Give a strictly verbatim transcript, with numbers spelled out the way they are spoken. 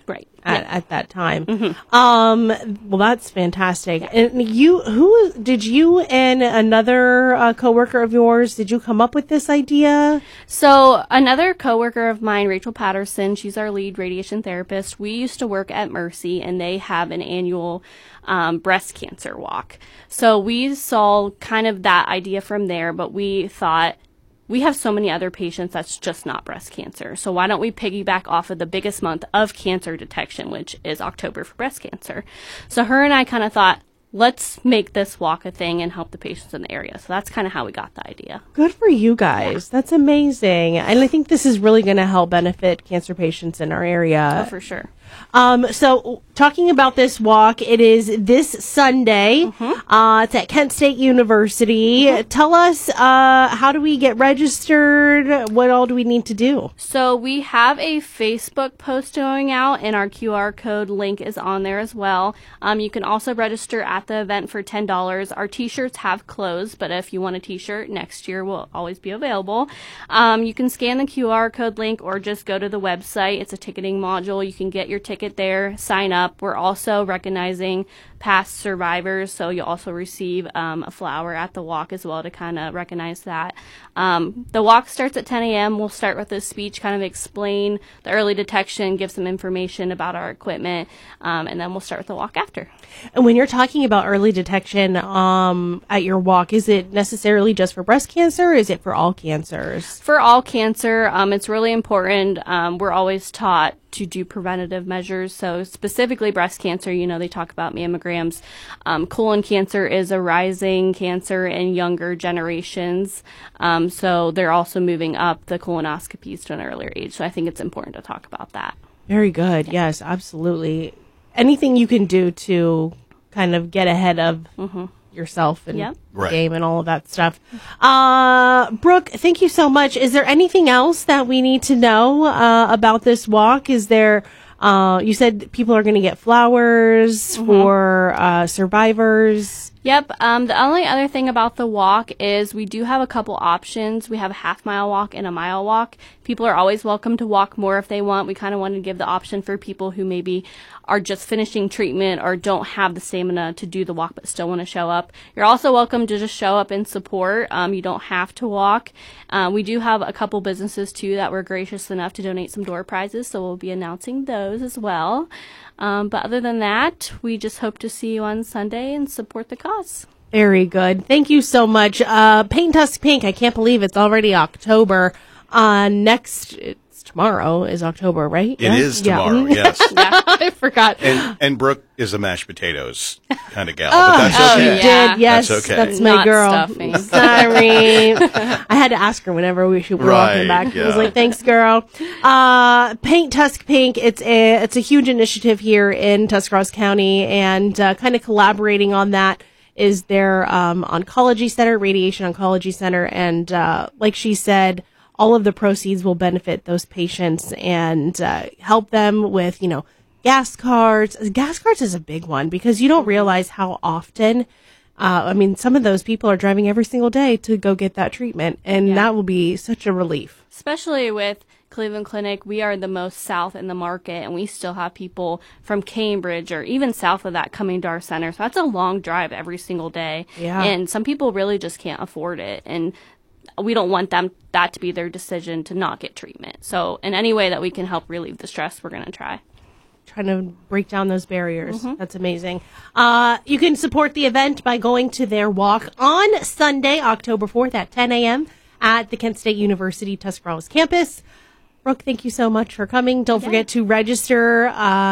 Right. At, yeah. at that time. Mm-hmm. Um, well, that's fantastic. Yeah. And you, who, did you and another uh, coworker of yours, did you come up with this idea? So another coworker of mine, Rachel Patterson, she's our lead radiation therapist. We used to work at Mercy, and they have an annual um, breast cancer walk. So we saw kind of that idea from there, but we thought, we have so many other patients that's just not breast cancer. So why don't we piggyback off of the biggest month of cancer detection, which is October for breast cancer. So her and I kind of thought, let's make this walk a thing and help the patients in the area. So that's kind of how we got the idea. Good for you guys. Yeah. That's amazing. And I think this is really going to help benefit cancer patients in our area. Oh, for sure. Um, so talking about this walk, it is this Sunday. Mm-hmm. Uh, it's at Kent State University. Mm-hmm. Tell us, uh, how do we get registered? What all do we need to do? So we have a Facebook post going out, and our Q R code link is on there as well. Um, you can also register at the event for ten dollars. Our t-shirts have closed, but if you want a t-shirt, next year will always be available. Um, you can scan the Q R code link or just go to the website. It's a ticketing module. You can get your ticket there, sign up. We're also recognizing past survivors, so you'll also receive um, a flower at the walk as well to kind of recognize that. Um, the walk starts at ten a.m. We'll start with a speech, kind of explain the early detection, give some information about our equipment, um, and then we'll start with the walk after. And when you're talking about early detection um, at your walk, is it necessarily just for breast cancer, or is it for all cancers? For all cancer, um, it's really important. Um, we're always taught to do preventative measures. So specifically breast cancer, you know, they talk about mammograms. Um, colon cancer is a rising cancer in younger generations. Um, so they're also moving up the colonoscopies to an earlier age. So I think it's important to talk about that. Very good. Yeah. Yes, absolutely. Anything you can do to kind of get ahead of mm-hmm. yourself and yep. the right. game and all of that stuff. Uh, Brooke, thank you so much. Is there anything else that we need to know uh, about this walk? Is there, uh, you said people are going to get flowers mm-hmm. for uh, survivors. Yep. Um, the only other thing about the walk is we do have a couple options. We have a half mile walk and a mile walk. People are always welcome to walk more if they want. We kind of want to give the option for people who maybe are just finishing treatment or don't have the stamina to do the walk but still want to show up. You're also welcome to just show up and support. Um, you don't have to walk. Uh, we do have a couple businesses too that were gracious enough to donate some door prizes, so we'll be announcing those as well. Um, but other than that, we just hope to see you on Sunday and support the cause. Very good. Thank you so much. Uh, Paint Tusk Pink, I can't believe it's already October. Uh, next, it's tomorrow is October, right? It yeah? is tomorrow, yeah. yes. yeah. I forgot. And, and Brooke is a mashed potatoes kind of gal, oh, but that's oh, okay. you did, yes. That's okay. That's my Not girl. Stuffing. Sorry. I had to ask her whenever we should right, walking back. Yeah. I was like, thanks, girl. Uh, Paint Tusk Pink, it's a, it's a huge initiative here in Tuscarawas County, and uh, kind of collaborating on that is their um, oncology center, radiation oncology center, and uh, like she said, all of the proceeds will benefit those patients and uh, help them with, you know, gas cards. Gas cards is a big one because you don't realize how often, uh, I mean, some of those people are driving every single day to go get that treatment, and yeah. that will be such a relief. Especially with Cleveland Clinic, we are the most south in the market, and we still have people from Cambridge or even south of that coming to our center. So that's a long drive every single day. Yeah. And some people really just can't afford it. And we don't want them that to be their decision to not get treatment. So in any way that we can help relieve the stress, we're going to try. Trying to break down those barriers. Mm-hmm. That's amazing. Uh, you can support the event by going to their walk on Sunday, October fourth at ten a.m. at the Kent State University Tuscarawas campus. Brooke, thank you so much for coming. Don't yeah. forget to register. Uh,